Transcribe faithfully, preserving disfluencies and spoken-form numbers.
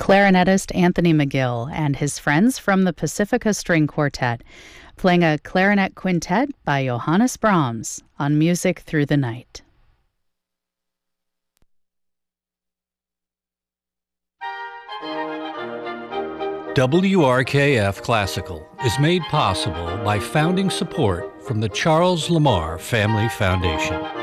clarinetist Anthony McGill and his friends from the Pacifica String Quartet, playing a clarinet quintet by Johannes Brahms on Music Through the Night. W R K F Classical is made possible by founding support from the Charles Lamar Family Foundation.